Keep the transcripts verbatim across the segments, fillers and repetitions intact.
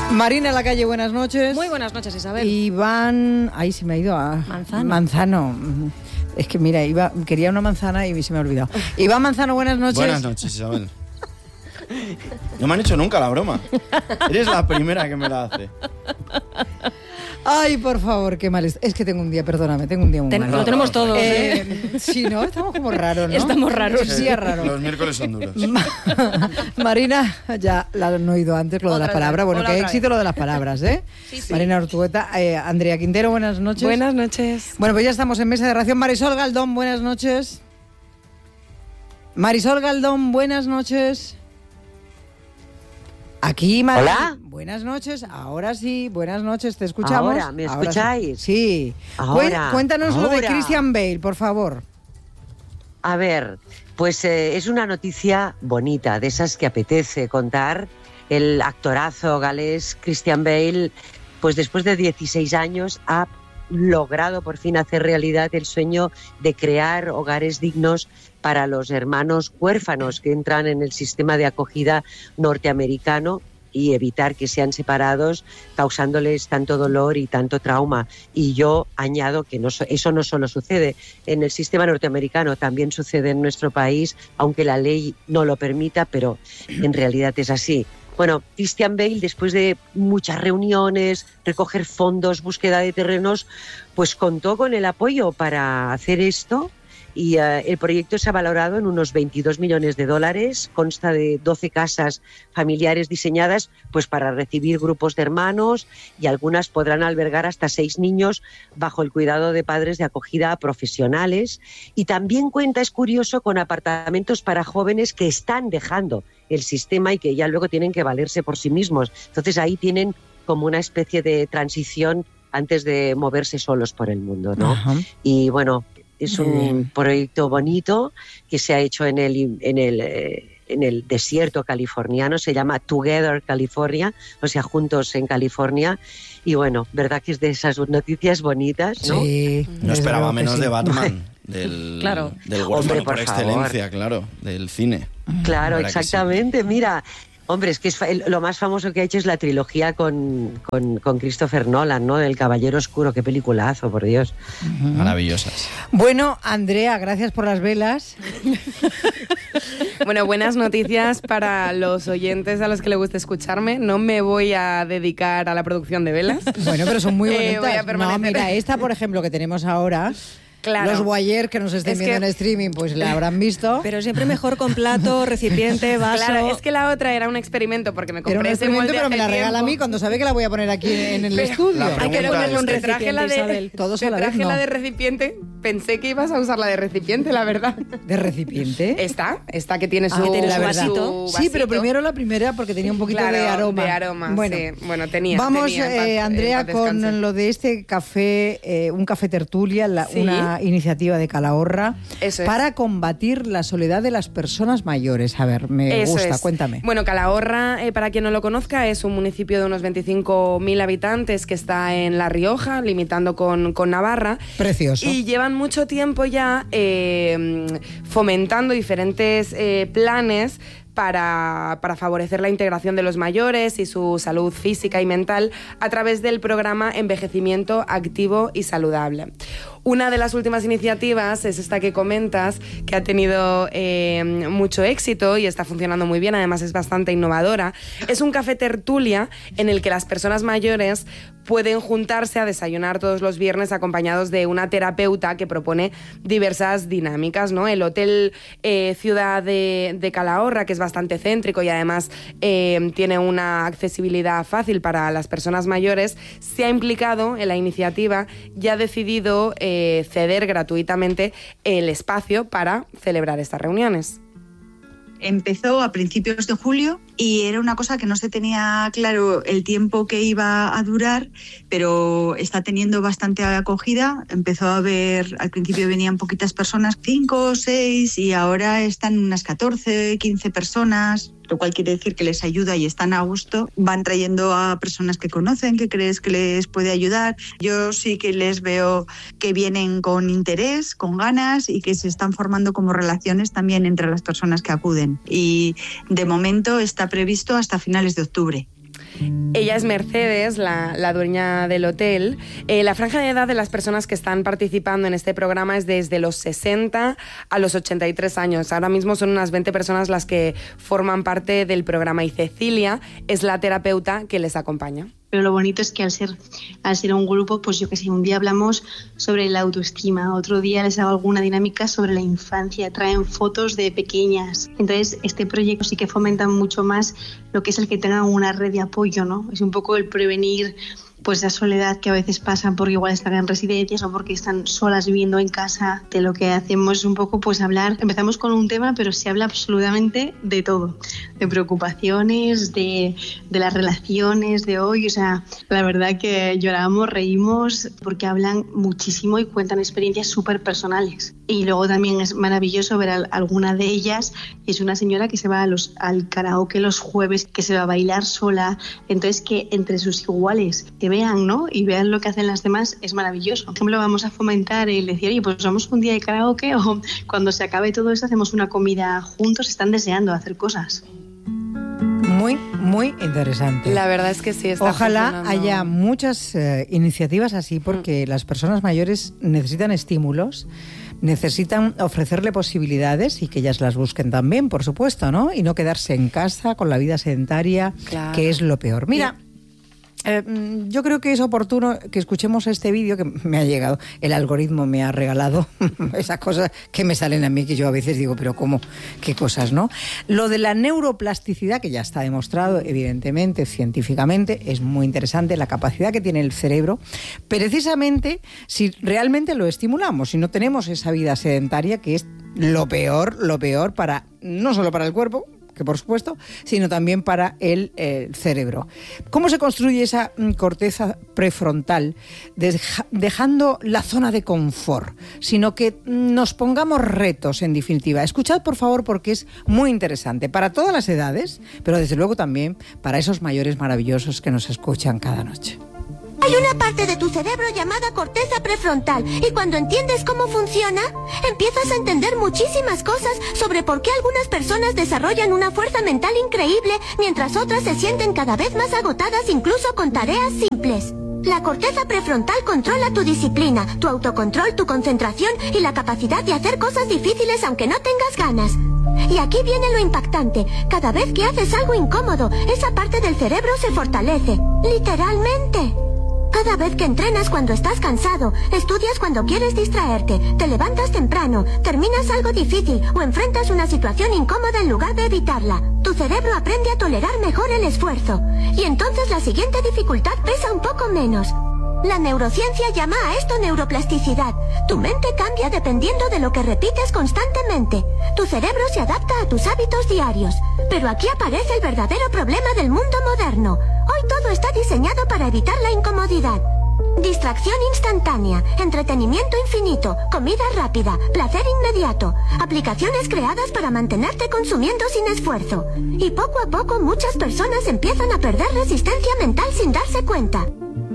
Marina Lacalle, buenas noches. Muy buenas noches, Isabel. Iván... Ahí se me ha ido a... Manzano. Manzano. Es que mira, iba, quería una manzana y se me ha olvidado. Iván Manzano, buenas noches. Buenas noches, Isabel. No me han hecho nunca la broma. Eres la primera que me la hace. Ay, por favor, qué mal es. Es que tengo un día, perdóname, tengo un día muy Ten, malo. Lo tenemos todos, ¿eh? eh sí, ¿no? Estamos como raros, ¿no? Estamos raros. Sí, sí, es raro. Los miércoles son duros. Marina, ya la han oído antes, lo de las palabras. Bueno, qué éxito lo de las palabras, ¿eh? Sí, sí. Marina Ortueta, eh, Andrea Quintero, buenas noches. Buenas noches. Bueno, pues ya estamos en mesa de ración. Marisol Galdón, buenas noches. Marisol Galdón, buenas noches. Aquí, Mar... Hola. Buenas noches, ahora sí, buenas noches, te escuchamos. Ahora, ¿me Ahora escucháis? Sí. Ahora, Cuéntanos ahora. lo de Christian Bale, por favor. A ver, pues eh, es una noticia bonita, de esas que apetece contar. El actorazo galés Christian Bale, pues después de dieciséis años ha logrado por fin hacer realidad el sueño de crear hogares dignos para los hermanos huérfanos que entran en el sistema de acogida norteamericano y evitar que sean separados, causándoles tanto dolor y tanto trauma. Y yo añado que no, eso no solo sucede en el sistema norteamericano, también sucede en nuestro país, aunque la ley no lo permita, pero en realidad es así. Bueno, Christian Bale, después de muchas reuniones, recoger fondos, búsqueda de terrenos, pues contó con el apoyo para hacer esto. Y uh, el proyecto se ha valorado en unos veintidós millones de dólares, consta de doce casas familiares diseñadas pues para recibir grupos de hermanos y algunas podrán albergar hasta seis niños bajo el cuidado de padres de acogida profesionales. Y también cuenta, es curioso, con apartamentos para jóvenes que están dejando el sistema y que ya luego tienen que valerse por sí mismos. Entonces ahí tienen como una especie de transición antes de moverse solos por el mundo, ¿no? Ajá. Y bueno... Es un proyecto bonito que se ha hecho en el, en el, eh, en el desierto californiano, se llama Together California, o sea, Juntos en California. Y bueno, verdad que es de esas noticias bonitas, ¿no? Sí. No esperaba menos sí. de Batman, del, Claro. del Hombre, huérfano por, por excelencia, favor. claro, del cine. Claro, La verdad que exactamente. Mira, hombre, es que es fa- lo más famoso que ha hecho es la trilogía con, con, con Christopher Nolan, ¿no? El Caballero Oscuro, qué peliculazo, por Dios. sí. Maravillosas. Bueno, Andrea, gracias por las velas. Bueno, buenas noticias para los oyentes a los que les guste escucharme. No me voy a dedicar a la producción de velas. Bueno, pero son muy Eh, bonitas. voy a No, permanecer. mira, esta, por ejemplo, que tenemos ahora... Claro. Los Boyer que nos estén Es viendo que- en streaming, pues la habrán visto. Pero siempre mejor con plato, recipiente, vaso. Claro, es que la otra era un experimento porque me Era compré un ese experimento, molde pero me la hace regala a tiempo. mí cuando sabe que la voy a poner aquí en el Pero- estudio. La Hay que pregunta ponerle un es- te traje la de Isabel. Todos te a la vez, traje la no. de recipiente. Pensé que ibas a usar la de recipiente, la verdad. ¿De recipiente? Esta, esta que tiene su, Ah, que tiene la su verdad. vasito. su Sí, pero vasito. primero la primera porque tenía un poquito Claro, de aroma. de aroma, bueno, sí. Bueno, tenía, Vamos, tenía, en eh, paz- Andrea, en paz descanse. con lo de este café, eh, un café tertulia, la- Sí. una iniciativa de Calahorra Eso es. para combatir la soledad de las personas mayores. A ver, me Eso gusta, es. cuéntame. Bueno, Calahorra, eh, para quien no lo conozca, es un municipio de unos veinticinco mil habitantes que está en La Rioja, limitando con, con Navarra. Precioso. Y llevan mucho tiempo ya eh, fomentando diferentes eh, planes para, para favorecer la integración de los mayores y su salud física y mental a través del programa Envejecimiento Activo y Saludable. Una de las últimas iniciativas es esta que comentas, que ha tenido eh, mucho éxito y está funcionando muy bien, además es bastante innovadora. Es un café tertulia en el que las personas mayores pueden juntarse a desayunar todos los viernes acompañados de una terapeuta que propone diversas dinámicas, ¿no? El Hotel eh, Ciudad de, de Calahorra, que es bastante céntrico y además eh, tiene una accesibilidad fácil para las personas mayores, se ha implicado en la iniciativa y ha decidido eh, ceder gratuitamente el espacio para celebrar estas reuniones. Empezó a principios de julio y era una cosa que no se tenía claro el tiempo que iba a durar, pero está teniendo bastante acogida. Empezó a haber, al principio venían poquitas personas, cinco o seis, y ahora están unas catorce, quince personas, lo cual quiere decir que les ayuda y están a gusto. Van trayendo a personas que conocen, que crees que les puede ayudar. Yo sí que les veo que vienen con interés, con ganas y que se están formando como relaciones también entre las personas que acuden. Y de momento está previsto hasta finales de octubre. Ella es Mercedes, la, la dueña del hotel. Eh, la franja de edad de las personas que están participando en este programa es desde los sesenta a los ochenta y tres años. Ahora mismo son unas veinte personas las que forman parte del programa y Cecilia es la terapeuta que les acompaña. Pero lo bonito es que al ser, al ser un grupo, pues yo que sé, un día hablamos sobre la autoestima, otro día les hago alguna dinámica sobre la infancia, traen fotos de pequeñas. Entonces, este proyecto sí que fomenta mucho más lo que es el que tengan una red de apoyo, ¿no? Es un poco el prevenir pues la soledad que a veces pasan porque igual están en residencias o porque están solas viviendo en casa. De lo que hacemos es un poco pues hablar, empezamos con un tema, pero se habla absolutamente de todo, de preocupaciones, de, de las relaciones de hoy. O sea, la verdad que lloramos, reímos, porque hablan muchísimo y cuentan experiencias súper personales. Y luego también es maravilloso ver a alguna de ellas, es una señora que se va a los, al karaoke los jueves, que se va a bailar sola, entonces que entre sus iguales que vean, ¿no? Y vean lo que hacen las demás, es maravilloso. Por ejemplo, vamos a fomentar el decir, oye, pues vamos un día de karaoke, o cuando se acabe todo esto hacemos una comida juntos, están deseando hacer cosas. Muy, muy interesante. La verdad es que sí, está Ojalá haya muchas eh, iniciativas así, porque mm. las personas mayores necesitan estímulos, necesitan ofrecerle posibilidades y que ellas las busquen también, por supuesto, ¿no? Y no quedarse en casa con la vida sedentaria, claro, que es lo peor. Mira, eh, yo creo que es oportuno que escuchemos este vídeo que me ha llegado. El algoritmo me ha regalado esas cosas que me salen a mí, que yo a veces digo, pero ¿cómo? ¿Qué cosas, no? Lo de la neuroplasticidad, que ya está demostrado, evidentemente, científicamente, es muy interesante, la capacidad que tiene el cerebro, precisamente si realmente lo estimulamos, si no tenemos esa vida sedentaria, que es lo peor, lo peor para, no solo para el cuerpo, que por supuesto, sino también para el eh, cerebro. ¿Cómo se construye esa mm, corteza prefrontal? Deja, dejando la zona de confort, sino que mm, nos pongamos retos, en definitiva. Escuchad, por favor, porque es muy interesante para todas las edades, pero desde luego también para esos mayores maravillosos que nos escuchan cada noche. Hay una parte de tu cerebro llamada corteza prefrontal y cuando entiendes cómo funciona, empiezas a entender muchísimas cosas sobre por qué algunas personas desarrollan una fuerza mental increíble mientras otras se sienten cada vez más agotadas incluso con tareas simples. La corteza prefrontal controla tu disciplina, tu autocontrol, tu concentración y la capacidad de hacer cosas difíciles aunque no tengas ganas. Y aquí viene lo impactante. Cada vez que haces algo incómodo, esa parte del cerebro se fortalece. Literalmente. Cada vez que entrenas cuando estás cansado, estudias cuando quieres distraerte, te levantas temprano, terminas algo difícil o enfrentas una situación incómoda en lugar de evitarla, tu cerebro aprende a tolerar mejor el esfuerzo. Y entonces la siguiente dificultad pesa un poco menos. La neurociencia llama a esto neuroplasticidad. Tu mente cambia dependiendo de lo que repites constantemente. Tu cerebro se adapta a tus hábitos diarios. Pero aquí aparece el verdadero problema del mundo moderno. Hoy todo está diseñado para evitar la incomodidad. Distracción instantánea, entretenimiento infinito, comida rápida, placer inmediato, aplicaciones creadas para mantenerte consumiendo sin esfuerzo. Y poco a poco muchas personas empiezan a perder resistencia mental sin darse cuenta.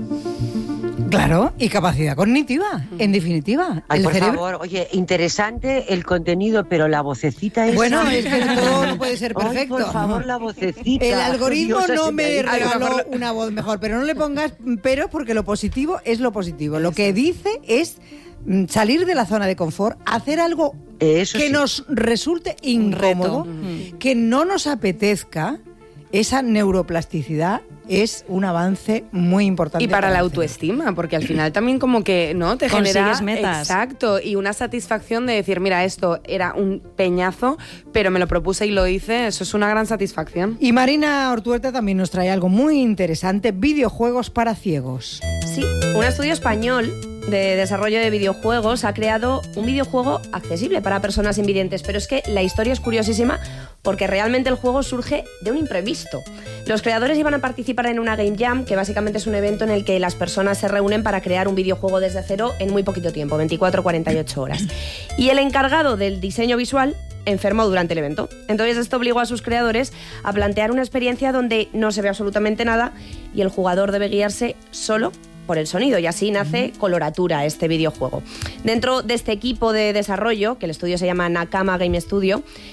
Claro, y capacidad cognitiva, en definitiva. Ay, el por cerebro... favor, oye, interesante el contenido, pero la vocecita es... Bueno, es que todo no puede ser perfecto. Ay, por favor, la vocecita. El algoritmo Dios, no me regaló mejor... una voz mejor, pero no le pongas pero porque lo positivo es lo positivo. Lo que dice es salir de la zona de confort, hacer algo Eso que sí. nos resulte incómodo, que no nos apetezca. Esa neuroplasticidad es un avance muy importante. Y para la autoestima, porque al final también como que, ¿no? Te genera... metas. Exacto, y una satisfacción de decir, mira, esto era un peñazo, pero me lo propuse y lo hice, eso es una gran satisfacción. Y Marina Ortuerta también nos trae algo muy interesante, videojuegos para ciegos. Sí, un estudio español de desarrollo de videojuegos ha creado un videojuego accesible para personas invidentes, pero es que la historia es curiosísima porque realmente el juego surge de un imprevisto. Los creadores iban a participar en una Game Jam, que básicamente es un evento en el que las personas se reúnen para crear un videojuego desde cero en muy poquito tiempo, veinticuatro a cuarenta y ocho horas. Y el encargado del diseño visual enfermó durante el evento. Entonces esto obligó a sus creadores a plantear una experiencia donde no se ve absolutamente nada y el jugador debe guiarse solo por el sonido, y así nace Coloratura, este videojuego. Dentro de este equipo de desarrollo, que el estudio se llama Nakama Game Studio,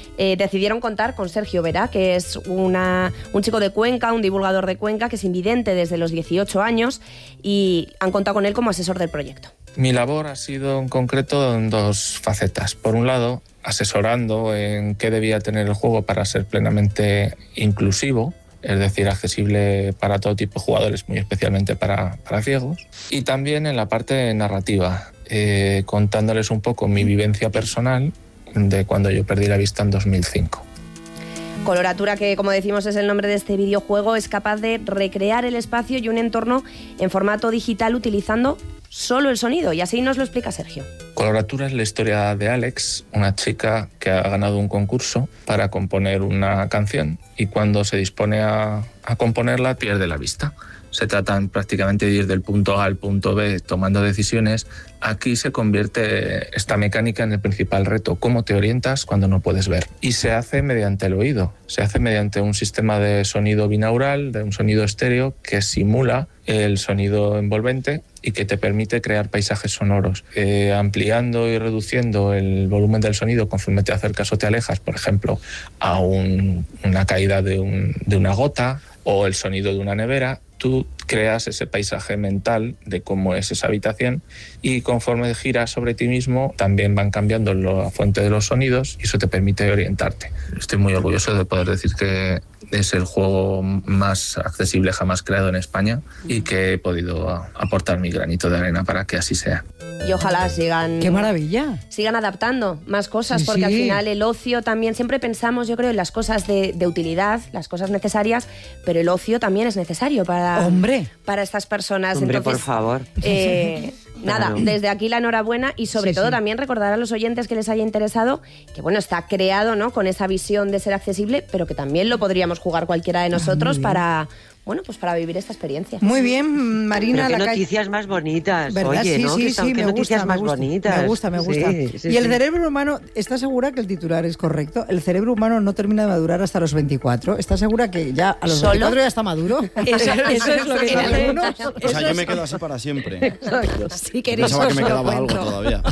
eh, decidieron contar con Sergio Vera, que es una, un chico de Cuenca, un divulgador de Cuenca, que es invidente desde los dieciocho años, y han contado con él como asesor del proyecto. Mi labor ha sido en concreto en dos facetas. Por un lado, asesorando en qué debía tener el juego para ser plenamente inclusivo, es decir, accesible para todo tipo de jugadores, muy especialmente para, para ciegos. Y también en la parte narrativa, eh, contándoles un poco mi vivencia personal de cuando yo perdí la vista en dos mil cinco. Coloratura, que como decimos es el nombre de este videojuego, es capaz de recrear el espacio y un entorno en formato digital utilizando solo el sonido, y así nos lo explica Sergio. Coloratura es la historia de Alex, una chica que ha ganado un concurso para componer una canción y cuando se dispone a, a componerla pierde la vista. Se trata prácticamente de ir del punto A al punto B tomando decisiones. Aquí se convierte esta mecánica en el principal reto, cómo te orientas cuando no puedes ver. Y se hace mediante el oído, se hace mediante un sistema de sonido binaural, de un sonido estéreo que simula el sonido envolvente y que te permite crear paisajes sonoros, eh, ampliando y reduciendo el volumen del sonido conforme te acercas o te alejas, por ejemplo, a un, una caída de, un, de una gota o el sonido de una nevera. Tú creas ese paisaje mental de cómo es esa habitación y conforme giras sobre ti mismo también van cambiando la fuente de los sonidos y eso te permite orientarte. Estoy muy orgulloso de poder decir que es el juego más accesible jamás creado en España y que he podido aportar mi granito de arena para que así sea. Y ojalá sigan... ¡Qué maravilla! Sigan adaptando más cosas, Sí, porque al sí. final el ocio también, siempre pensamos, yo creo, en las cosas de, de utilidad, las cosas necesarias, pero el ocio también es necesario para, ¡Hombre! para estas personas. Hombre, Entonces, por favor. Eh, nada, Claro. desde aquí la enhorabuena y sobre Sí, todo sí. también recordar a los oyentes que les haya interesado que, bueno, está creado, ¿no?, con esa visión de ser accesible, pero que también lo podríamos jugar cualquiera de nosotros bien. para, bueno, pues para vivir esta experiencia. Muy bien, Marina. Pero qué la ca- noticias más bonitas. ¿Verdad? Oye, sí, ¿no? sí, ¿Qué, son- sí, qué me noticias gusta, más me gusta, bonitas. Me gusta, me gusta. Sí, sí, y el sí. cerebro humano, ¿estás segura que el titular es correcto? El cerebro humano no termina de madurar hasta los veinticuatro. ¿Estás segura que ya a los ¿Solo? veinticuatro ya está maduro? Eso, eso es lo que En dice. algunos. O sea, yo me quedo así para siempre. Si queréis, Pensaba que os me lo quedaba algo cuento. todavía.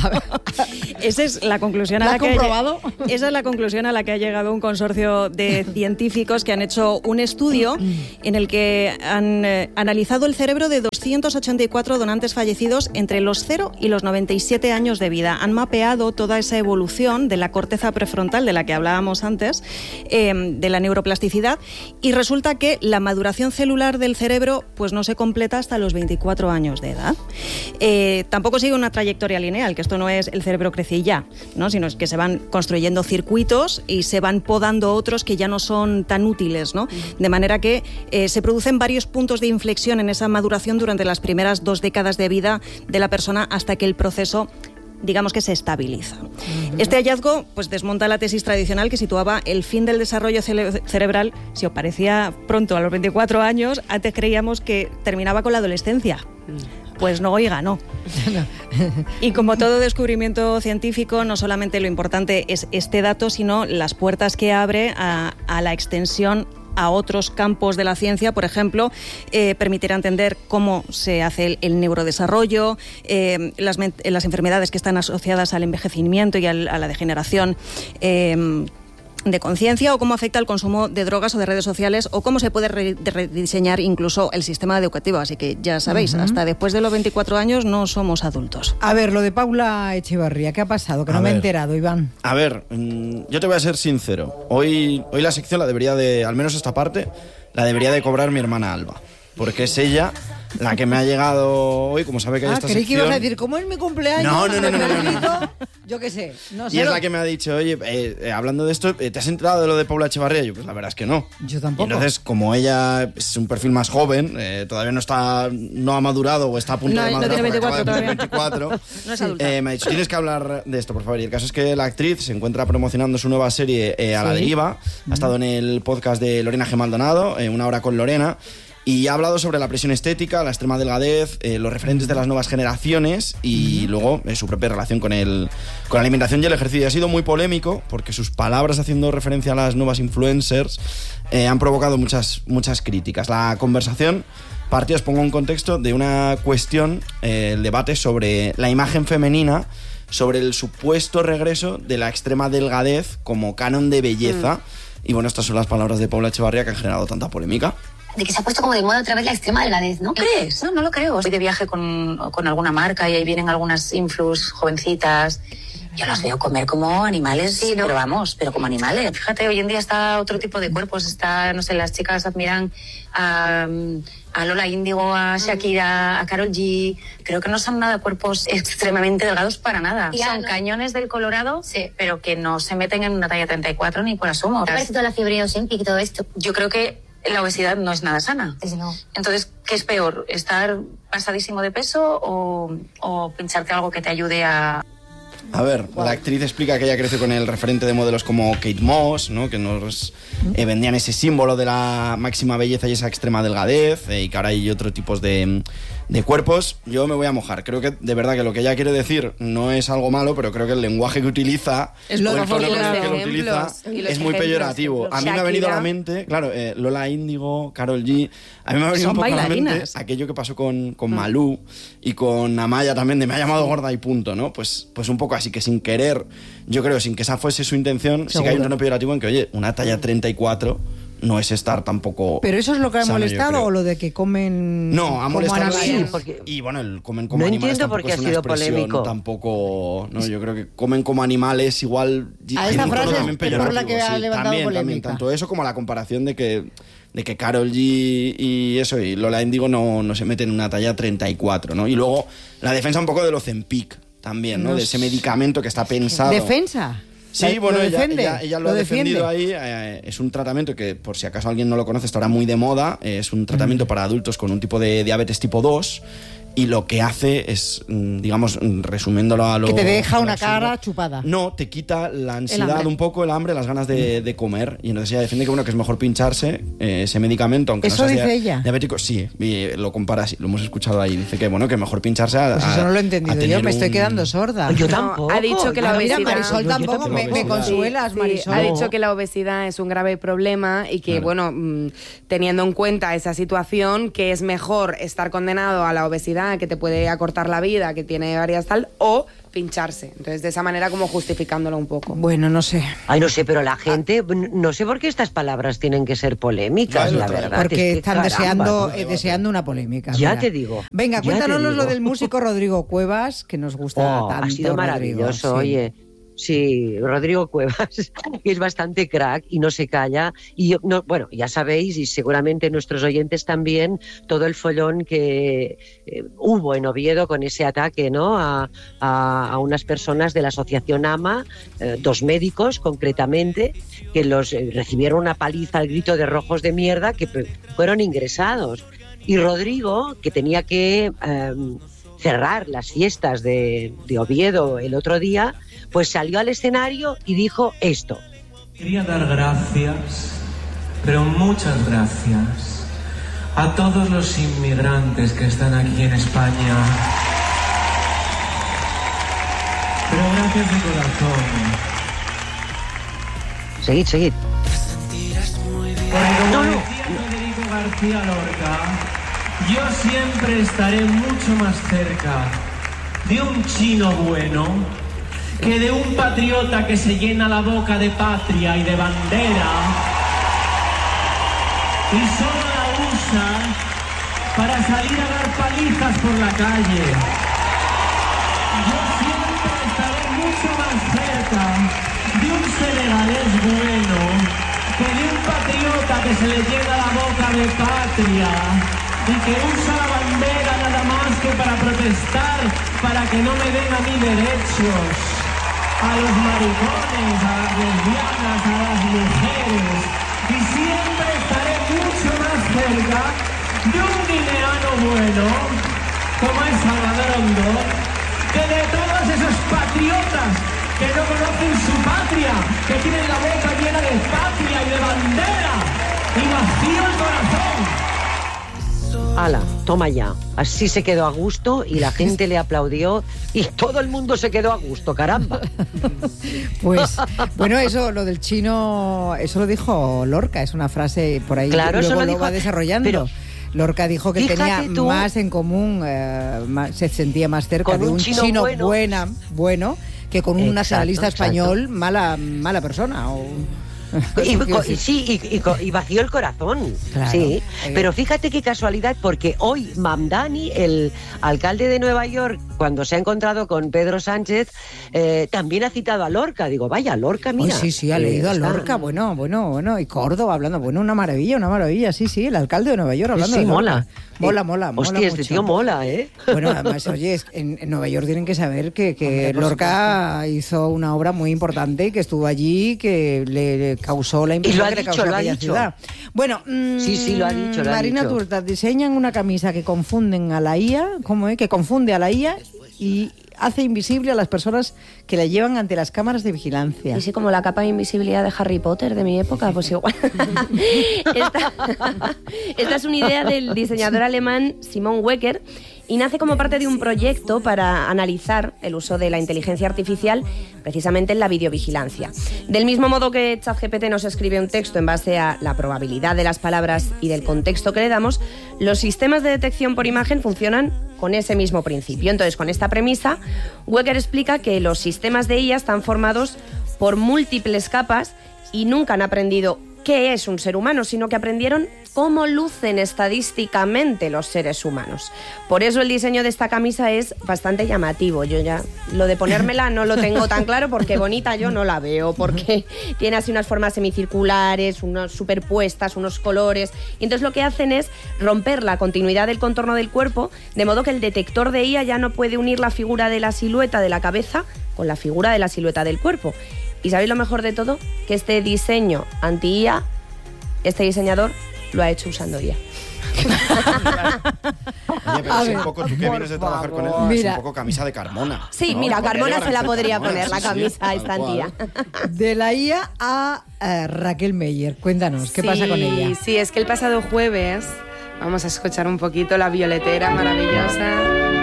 Esa es la conclusión a ¿La la has que ha lle- comprobado? Esa es la conclusión a la que ha llegado un consorcio de científicos que han hecho un estudio en el que han eh, analizado el cerebro de doscientos ochenta y cuatro donantes fallecidos entre los cero y los noventa y siete años de vida. Han mapeado toda esa evolución de la corteza prefrontal de la que hablábamos antes, eh, de la neuroplasticidad, y resulta que la maduración celular del cerebro pues no se completa hasta los veinticuatro años de edad. Eh, tampoco sigue una trayectoria lineal, que esto no es el cerebro crece y ya, ¿no?, sino es que se van construyendo circuitos y se van podando otros que ya no son tan útiles, ¿no? De manera que eh, se producen varios puntos de inflexión en esa maduración durante las primeras dos décadas de vida de la persona hasta que el proceso, digamos, que se estabiliza. Este hallazgo pues desmonta la tesis tradicional que situaba el fin del desarrollo cele- cerebral, si os parecía pronto, a los veinticuatro años, antes creíamos que terminaba con la adolescencia. Pues no, oiga, no. Y como todo descubrimiento científico, no solamente lo importante es este dato, sino las puertas que abre a, a la extensión a otros campos de la ciencia. Por ejemplo, eh, permitirá entender cómo se hace el, el neurodesarrollo, eh, las, men- las enfermedades que están asociadas al envejecimiento y al- a la degeneración eh, de conciencia, o cómo afecta el consumo de drogas o de redes sociales, o cómo se puede re- de- rediseñar incluso el sistema educativo. Así que ya sabéis, Ujú. hasta después de los veinticuatro años no somos adultos. A ver, lo de Paula Echevarría, ¿qué ha pasado? Que A no me he ver. enterado, Iván. A ver, mm, yo te voy a ser sincero. Hoy, hoy la sección la debería de, al menos esta parte, la debería de cobrar mi hermana Alba. Porque es ella la que me ha llegado hoy, como sabe que hay Ah, esta creí que sección. ibas a decir, ¿cómo es mi cumpleaños? No, no, no, no, no, no, no. Permito, yo qué sé. No sé Y es lo- la que me ha dicho, oye, eh, eh, hablando de esto, eh, ¿te has enterado de lo de Paula Echevarría? Yo, pues la verdad es que no. Yo Y tampoco. entonces, como ella es un perfil más joven, eh, todavía no está, no ha madurado o está a punto No, de no madurar, tiene porque acaba de veinticuatro cumplir veinticuatro, No es adulta. eh, me ha dicho, tienes que hablar de esto, por favor. Y el caso es que la actriz se encuentra promocionando su nueva serie eh, A la Sí. deriva. Ha estado en el podcast de Lorena G. Maldonado, eh, Una hora con Lorena. Y ha hablado sobre la presión estética, la extrema delgadez, eh, los referentes de las nuevas generaciones y luego eh, su propia relación con, el, con la alimentación y el ejercicio. Ha sido muy polémico porque sus palabras haciendo referencia a las nuevas influencers eh, han provocado muchas, muchas críticas. La conversación partió, os pongo un contexto, de una cuestión, eh, el debate sobre la imagen femenina sobre el supuesto regreso de la extrema delgadez como canon de belleza. Mm. Y bueno, estas son las palabras de Paula Echevarría que han generado tanta polémica. De que se ha puesto como de moda otra vez la extrema delgadez, ¿no crees? No, no lo creo. Voy de viaje con, con alguna marca y ahí vienen algunas influs jovencitas. Yo las veo comer como animales, sí, ¿no? Pero vamos, pero como animales. Fíjate, hoy en día está otro tipo de cuerpos. Está, no sé, las chicas admiran a, a Lola Índigo, a Shakira, a Karol G. Creo que no son nada cuerpos extremadamente delgados para nada. Ya, son ¿no? cañones del Colorado, sí, pero que no se meten en una talla treinta y cuatro ni por asomo. ¿Te parece toda la fiebre Ozempic y todo esto? Yo creo que la obesidad no es nada sana. Sí, no. Entonces, ¿qué es peor? ¿Estar pasadísimo de peso o, o pincharte algo que te ayude a...? A ver, wow. La actriz explica que ella creció con el referente de modelos como Kate Moss, ¿no? Que nos eh, vendían ese símbolo de la máxima belleza y esa extrema delgadez, eh, y que ahora hay otros tipos de, de cuerpos. Yo me voy a mojar. Creo que de verdad que lo que ella quiere decir no es algo malo, pero creo que el lenguaje que utiliza es lo o el tono que lo utiliza es muy peyorativo. A mí Shakira. me ha venido a la mente, claro, eh, Lola Índigo, Karol G. A mí me ha venido Son un poco bailarinas. a la mente aquello que pasó con, con mm. Malú y con Amaya también, de me ha llamado gorda y punto, ¿no? Pues, pues un poco así, que sin querer, yo creo, sin que esa fuese su intención, ¿Seguro? sí que hay un tono peyorativo en que, oye, una talla treinta y cuatro no es estar tampoco... ¿Pero eso es lo que ha sano, molestado o lo de que comen... No, ha molestado sí, porque... Y bueno, el comen como no animales entiendo por qué ha sido polémico. Tampoco, no, yo creo que comen como animales igual... A esta frase es por la que ha sí, levantado también, polémica. También, tanto eso como la comparación de que de que Karol G y eso y Lola Índigo no, no se meten en una talla treinta y cuatro, ¿no? Y luego la defensa un poco del Ozempic también, ¿no? Nos... De ese medicamento que está pensado... ¿Defensa? Sí, ¿Lo bueno, ella, defiende? ella, ella lo, ¿Lo ha defendido defiende? ahí. Eh, es un tratamiento que, por si acaso alguien no lo conoce, está ahora muy de moda. Eh, es un tratamiento mm. para adultos con un tipo de diabetes tipo dos. Y lo que hace es, digamos, resumiéndolo a lo... Que te deja una cara chupada. No, te quita la ansiedad un poco, el hambre, las ganas de, de comer. Y entonces ella defiende que, bueno, que es mejor pincharse eh, ese medicamento, aunque ¿Eso no sea dice ella? diabético. Sí, y lo compara así, lo hemos escuchado ahí. Dice que, bueno, que es mejor pincharse a... Pues eso no lo he entendido yo, me estoy un... quedando sorda. Yo tampoco. No, ha dicho que la obesidad... Mira, Marisol no, tampoco, tampoco me, me consuelas, sí, Marisol. Sí, ha dicho que la obesidad es un grave problema y que, claro. bueno, mmm, teniendo en cuenta esa situación, que es mejor estar condenado a la obesidad, que te puede acortar la vida, que tiene varias tal, o pincharse. Entonces, de esa manera como justificándolo un poco. Bueno, no sé. Ay, no sé, pero la gente, no sé por qué estas palabras tienen que ser polémicas, la verdad. Porque es que, están caramba, deseando, eh, deseando una polémica. Ya mira. te digo. Venga, cuéntanos lo del músico Rodrigo Cuevas, que nos gusta oh, tanto. Ha sido maravilloso, Rodrigo, sí. oye. Sí, Rodrigo Cuevas es bastante crack y no se calla. Y no, bueno, ya sabéis, y seguramente nuestros oyentes también, todo el follón que eh, hubo en Oviedo con ese ataque, ¿no? A, a, a unas personas de la asociación AMA, eh, dos médicos concretamente, que los eh, recibieron una paliza al grito de rojos de mierda, que fueron ingresados. Y Rodrigo, que tenía que eh, cerrar las fiestas de, de Oviedo el otro día, pues salió al escenario y dijo esto. Quería dar gracias, pero muchas gracias, a todos los inmigrantes que están aquí en España. Pero gracias de corazón. Seguid, seguid. Porque como no, decía Federico García Lorca, yo siempre estaré mucho más cerca de un chino bueno que de un patriota que se llena la boca de patria y de bandera y solo la usa para salir a dar palizas por la calle. Yo siempre estaré mucho más cerca de un senegalés bueno que de un patriota que se le llena la boca de patria y que usa la bandera nada más que para protestar, para que no me den a mí derechos. A los maricones, a las lesbianas, a las mujeres. Y siempre estaré mucho más cerca de un guineano bueno, como es Salvador Ondó, que de todos esos patriotas que no conocen su patria, que tienen la boca llena de patria y de bandera, y vacío el corazón. Ala, toma ya. Así se quedó a gusto y la gente le aplaudió y todo el mundo se quedó a gusto, caramba. Pues, bueno, eso, lo del chino, eso lo dijo Lorca, es una frase por ahí, claro, luego eso lo, lo dijo, va desarrollando. Pero, Lorca dijo que Fíjate tenía tú. más en común, eh, más- se sentía más cerca Con de un un chino chino, bueno. buena, bueno que con un Exacto, nacionalista exacto. español mala, mala persona. O... Y, y sí, y, y, y vació el corazón. Claro. Sí, pero fíjate qué casualidad, porque hoy Mamdani, el alcalde de Nueva York, cuando se ha encontrado con Pedro Sánchez, eh, también ha citado a Lorca. Digo, vaya, Lorca, mira. Oh, sí, sí, ha eh, leído a está- Lorca, bueno, bueno, bueno, y Córdoba hablando, bueno, una maravilla, una maravilla, sí, sí, el alcalde de Nueva York hablando Sí, de Lorca. mola. Mola, Eh, mola, mola hostia, este mucho. tío mola, ¿eh? Bueno, además, oye, es- en, en Nueva York tienen que saber que, que Hombre, por Lorca hizo una obra muy importante y que estuvo allí, que le, le causó la impresión lo ha que le dicho, causó lo ha aquella dicho. ciudad. Bueno, mm, Sí, sí, lo ha dicho, lo ha Marina dicho. Turta, diseñan una camisa que confunden a la I A, ¿cómo es? Que confunde a la I A y hace invisible a las personas que la llevan ante las cámaras de vigilancia. Y sí, como la capa de invisibilidad de Harry Potter de mi época, pues igual. esta, esta es una idea del diseñador alemán Simon Wecker y nace como parte de un proyecto para analizar el uso de la inteligencia artificial precisamente en la videovigilancia. Del mismo modo que ChatGPT nos escribe un texto en base a la probabilidad de las palabras y del contexto que le damos, los sistemas de detección por imagen funcionan con ese mismo principio. Entonces, con esta premisa, Wecker explica que los sistemas de I A están formados por múltiples capas y nunca han aprendido qué es un ser humano, sino que aprendieron cómo lucen estadísticamente los seres humanos. Por eso el diseño de esta camisa es bastante llamativo. Yo ya lo de ponérmela no lo tengo tan claro porque bonita yo no la veo, porque tiene así unas formas semicirculares, unas superpuestas, unos colores. Y entonces lo que hacen es romper la continuidad del contorno del cuerpo, de modo que el detector de I A ya no puede unir la figura de la silueta de la cabeza con la figura de la silueta del cuerpo. ¿Y sabéis lo mejor de todo? Que este diseño anti-I A, este diseñador lo ha hecho usando I A. Oye, pero A es ver, un poco, tú que por vienes de trabajar con él, favor. es Mira. un poco camisa de Carmona. Sí, ¿no? mira, Podría Carmona llevar se la este podría Carmona, poner, sí, la sí, camisa tal esta cual. antía. De la I A a eh, Raquel Meyer, cuéntanos, ¿qué Sí, pasa con ella? Sí, es que el pasado jueves, vamos a escuchar un poquito La Violetera, maravillosa.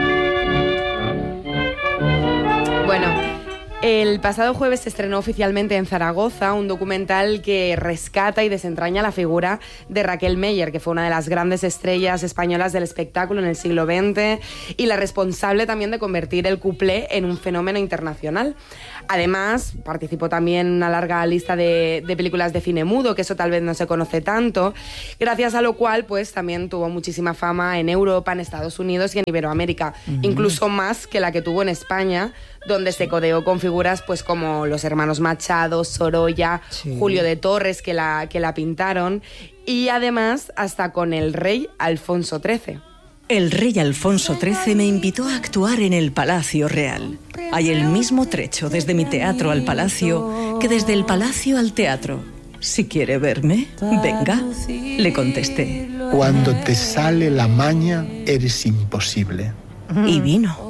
Bueno, el pasado jueves se estrenó oficialmente en Zaragoza un documental que rescata y desentraña la figura de Raquel Meyer, que fue una de las grandes estrellas españolas del espectáculo en el siglo veinte y la responsable también de convertir el cuplé en un fenómeno internacional. Además, participó también en una larga lista de, de películas de cine mudo, que eso tal vez no se conoce tanto, gracias a lo cual pues también tuvo muchísima fama en Europa, en Estados Unidos y en Iberoamérica, Ujú. incluso más que la que tuvo en España, donde se codeó con figuras pues como los hermanos Machado, Sorolla, Sí. Julio de Torres, que la, que la pintaron, y además hasta con el rey Alfonso trece. El rey Alfonso trece me invitó a actuar en el Palacio Real. Hay el mismo trecho desde mi teatro al palacio que desde el palacio al teatro. Si quiere verme, venga, le contesté. Cuando te sale la maña, eres imposible. Y vino.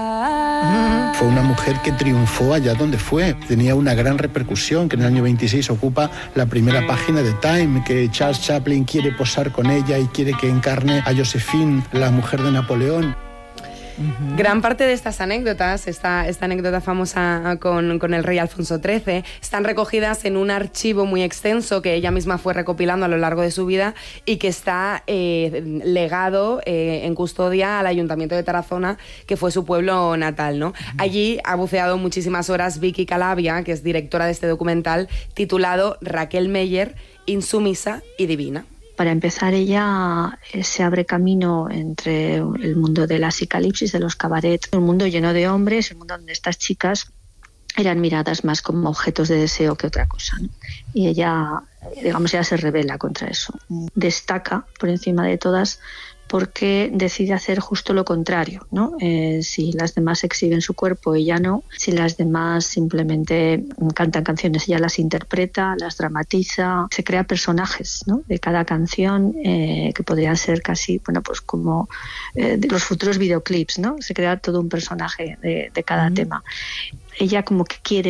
Fue una mujer que triunfó allá donde fue. Tenía una gran repercusión, que en el año veintiséis ocupa la primera página de Time, que Charles Chaplin quiere posar con ella y quiere que encarne a Josephine, la mujer de Napoleón. Gran parte de estas anécdotas, esta, esta anécdota famosa con, con el rey Alfonso trece, están recogidas en un archivo muy extenso que ella misma fue recopilando a lo largo de su vida y que está eh, legado eh, en custodia al Ayuntamiento de Tarazona, que fue su pueblo natal, ¿no? Allí ha buceado muchísimas horas Vicky Calabia, que es directora de este documental, titulado Raquel Meyer, insumisa y divina. Para empezar, ella eh, se abre camino entre el mundo de la psicalipsis, de los cabarets, un mundo lleno de hombres, un mundo donde estas chicas eran miradas más como objetos de deseo que otra cosa, ¿no? Y ella, digamos, ella se rebela contra eso. Destaca por encima de todas porque decide hacer justo lo contrario, ¿no? Eh, si las demás exhiben su cuerpo, ella no. Si las demás simplemente cantan canciones, ella las interpreta, las dramatiza, se crea personajes, ¿no? De cada canción eh, que podrían ser casi, bueno, pues como eh, de los futuros videoclips, ¿no? Se crea todo un personaje de, de cada tema. Ella como que quiere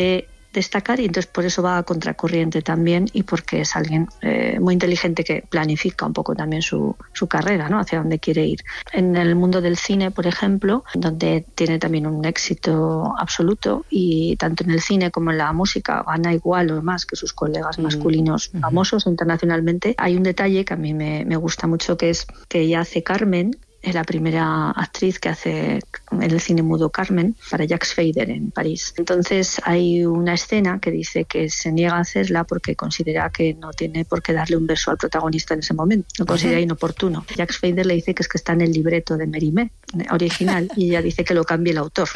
destacar y entonces por eso va a contracorriente también y porque es alguien eh, muy inteligente que planifica un poco también su, su carrera, ¿no? Hacia dónde quiere ir. En el mundo del cine, por ejemplo, donde tiene también un éxito absoluto y tanto en el cine como en la música gana igual o más que sus colegas mm. masculinos mm. famosos internacionalmente, hay un detalle que a mí me, me gusta mucho, que es que ella hace Carmen. Es la primera actriz que hace en el cine mudo Carmen para Jacques Fader en París. Entonces hay una escena que dice que se niega a hacerla porque considera que no tiene por qué darle un beso al protagonista en ese momento. Lo considera inoportuno. Jacques Fader le dice que es que está en el libreto de Mérimée original y ella dice que lo cambie el autor.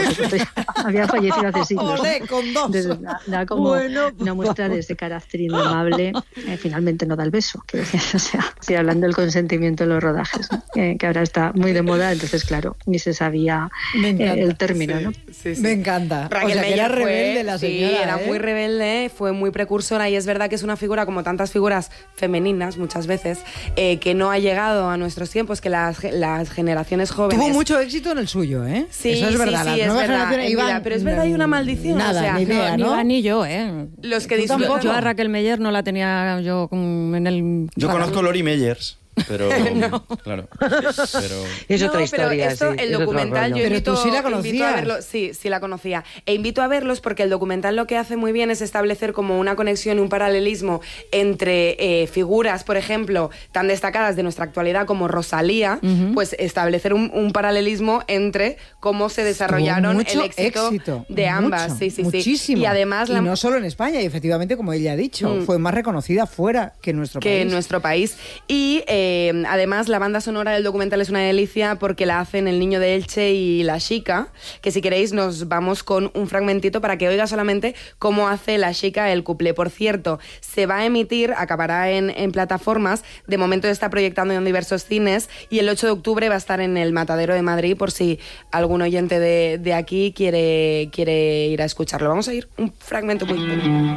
Había fallecido hace siglos. Olé, con dos. Entonces, da, da como bueno, una muestra de ese carácter indomable. Eh, finalmente no da el beso. Que, o sea, estoy hablando del consentimiento en los rodajes, ¿no? que, que ahora está muy de moda, entonces claro, ni se sabía eh, el término, sí, ¿no? Sí, sí. Me encanta. Raquel o sea, que Meyer era fue, rebelde la señora. Sí, era ¿eh? muy rebelde, fue muy precursora y es verdad que es una figura como tantas figuras femeninas muchas veces eh, que no ha llegado a nuestros tiempos, que las, las generaciones jóvenes... Tuvo mucho éxito en el suyo, ¿eh? Sí, eso es verdad. Sí, sí, las es nuevas verdad, generaciones iban, iban, pero es verdad, hay una maldición. Nada, o sea, ni idea, no, ¿no? Ni va ni yo, ¿eh? Los que Tú disfrutan... tampoco. Yo a Raquel Meyer no la tenía yo en el... Yo para... conozco Lori Meyers. Pero, no. claro. Pero... Es otra no, historia. Pero esto, sí, el documental, yo pero invito, tú sí la invito a conocías. verlo. Sí, sí la conocía. E invito a verlos porque el documental lo que hace muy bien es establecer como una conexión y un paralelismo entre eh, figuras, por ejemplo, tan destacadas de nuestra actualidad como Rosalía, uh-huh. pues establecer un, un paralelismo entre cómo se desarrollaron mucho el éxito, éxito de ambas. Mucho, sí, sí, muchísimo. Sí. Y además... La... Y no solo en España, y efectivamente, como ella ha dicho, mm. fue más reconocida fuera que en nuestro que país. Que en nuestro país. Y eh, además la banda sonora del documental es una delicia porque la hacen El Niño de Elche y La Chica, que si queréis nos vamos con un fragmentito para que oiga solamente cómo hace La Chica el cuplé. Por cierto, se va a emitir, acabará en, en plataformas, de momento está proyectando en diversos cines y el ocho de octubre va a estar en el Matadero de Madrid por si algún oyente de, de aquí quiere, quiere ir a escucharlo. Vamos a ir un fragmento muy pequeño.